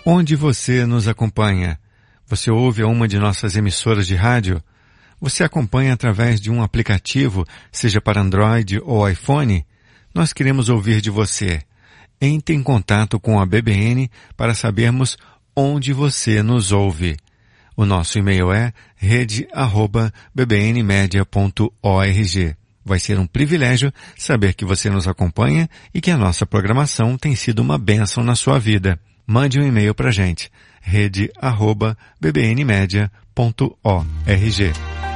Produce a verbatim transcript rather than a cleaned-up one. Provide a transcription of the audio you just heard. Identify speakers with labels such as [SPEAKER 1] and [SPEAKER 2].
[SPEAKER 1] Onde você nos acompanha? Você ouve a uma de nossas emissoras de rádio? Você acompanha através de um aplicativo, seja para Android ou iPhone? Nós queremos ouvir de você. Entre em contato com a B B N para sabermos onde você nos ouve. O nosso e-mail é rede arroba b b n media ponto org. Vai ser um privilégio saber que você nos acompanha e que a nossa programação tem sido uma bênção na sua vida. Mande um e-mail para a gente, rede arroba b b n media ponto org.